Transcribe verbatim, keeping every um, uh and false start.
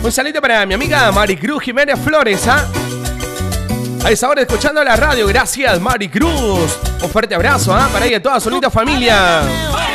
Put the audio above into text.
Un saludo para mi amiga Maricruz Jiménez Flores, ¿ah? A esa hora escuchando la radio. Gracias, Maricruz. Un fuerte abrazo, ¿ah? Para ella y toda su linda familia.